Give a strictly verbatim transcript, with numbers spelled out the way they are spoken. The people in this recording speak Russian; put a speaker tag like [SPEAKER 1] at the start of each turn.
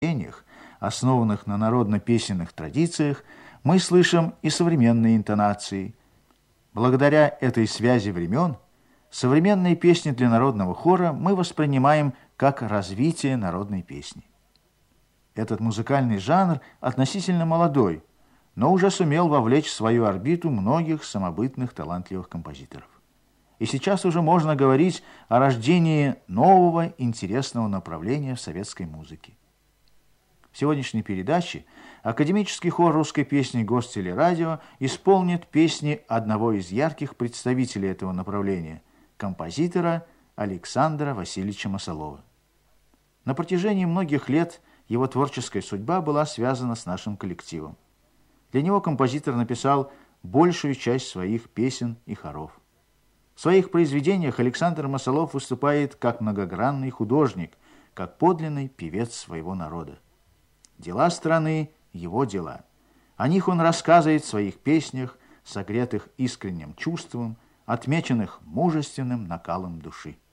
[SPEAKER 1] произведениях, основанных на народно-песенных традициях, мы слышим и современные интонации. Благодаря этой связи времен современные песни для народного хора мы воспринимаем как развитие народной песни. Этот музыкальный жанр относительно молодой, но уже сумел вовлечь в свою орбиту многих самобытных талантливых композиторов. И сейчас уже можно говорить о рождении нового интересного направления в советской музыке. В сегодняшней передаче академический хор русской песни Гостелерадио исполнит песни одного из ярких представителей этого направления, композитора Александра Васильевича Масолова. На протяжении многих лет его творческая судьба была связана с нашим коллективом. Для него композитор написал большую часть своих песен и хоров. В своих произведениях Александр Масолов выступает как многогранный художник, как подлинный певец своего народа. Дела страны – его дела. О них он рассказывает в своих песнях, согретых искренним чувством, отмеченных мужественным накалом души.